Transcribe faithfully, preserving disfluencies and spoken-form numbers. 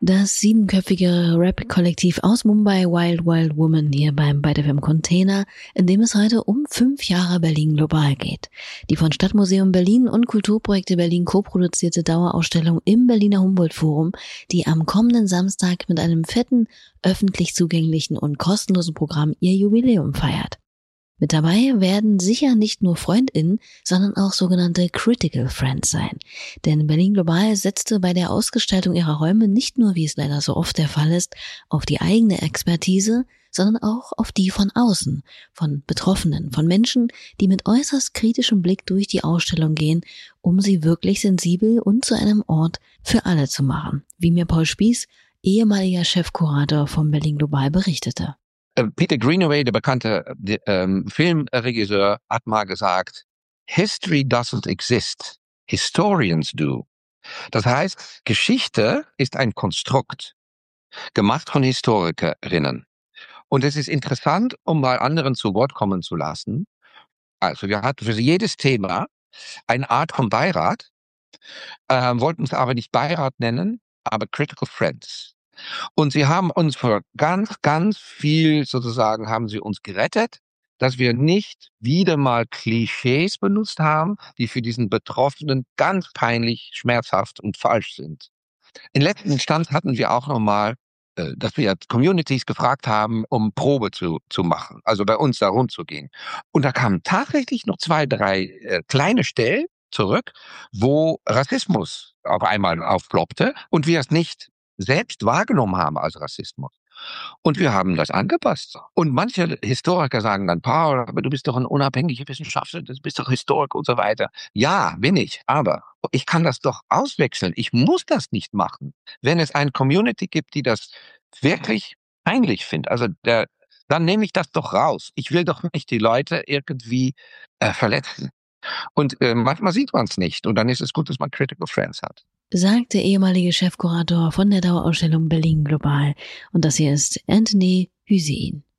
Das siebenköpfige Rap-Kollektiv aus Mumbai, Wild Wild Woman, hier beim Byte F M Container, in dem es heute um fünf Jahre Berlin global geht. Die von Stadtmuseum Berlin und Kulturprojekte Berlin co-produzierte Dauerausstellung im Berliner Humboldt-Forum, die am kommenden Samstag mit einem fetten, öffentlich zugänglichen und kostenlosen Programm ihr Jubiläum feiert. Mit dabei werden sicher nicht nur FreundInnen, sondern auch sogenannte Critical Friends sein. Denn Berlin Global setzte bei der Ausgestaltung ihrer Räume nicht nur, wie es leider so oft der Fall ist, auf die eigene Expertise, sondern auch auf die von außen, von Betroffenen, von Menschen, die mit äußerst kritischem Blick durch die Ausstellung gehen, um sie wirklich sensibel und zu einem Ort für alle zu machen, wie mir Paul Spieß, ehemaliger Chefkurator von Berlin Global, berichtete. Peter Greenaway, der bekannte ähm, Filmregisseur, hat mal gesagt, History doesn't exist, historians do. Das heißt, Geschichte ist ein Konstrukt, gemacht von Historikerinnen. Und es ist interessant, um mal anderen zu Wort kommen zu lassen. Also wir hatten für jedes Thema eine Art von Beirat, äh, wollten es aber nicht Beirat nennen, aber Critical Friends. Und sie haben uns für ganz, ganz viel sozusagen, haben sie uns gerettet, dass wir nicht wieder mal Klischees benutzt haben, die für diesen Betroffenen ganz peinlich, schmerzhaft und falsch sind. In letzter Instanz hatten wir auch nochmal, äh, dass wir Communities gefragt haben, um Probe zu, zu machen, also bei uns da rumzugehen. Und da kamen tatsächlich noch zwei, drei äh, kleine Stellen zurück, wo Rassismus auf einmal aufploppte und wir es nicht selbst wahrgenommen haben als Rassismus. Und wir haben das angepasst. Und manche Historiker sagen dann, Paul, aber du bist doch ein unabhängiger Wissenschaftler, du bist doch Historiker und so weiter. Ja, bin ich, aber ich kann das doch auswechseln. Ich muss das nicht machen. Wenn es eine Community gibt, die das wirklich peinlich findet, also der, dann nehme ich das doch raus. Ich will doch nicht die Leute irgendwie äh, verletzen. Und äh, manchmal sieht man es nicht. Und dann ist es gut, dass man Critical Friends hat. Sagt der ehemalige Chefkurator von der Dauerausstellung Berlin Global. Und das hier ist Anthony Hüseyin.